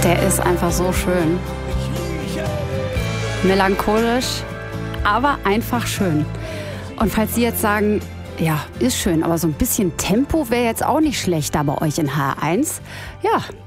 Der ist einfach so schön. Melancholisch, aber einfach schön. Und falls Sie jetzt sagen, ja, ist schön, aber so ein bisschen Tempo wäre jetzt auch nicht schlecht da bei euch in HR1. Ja,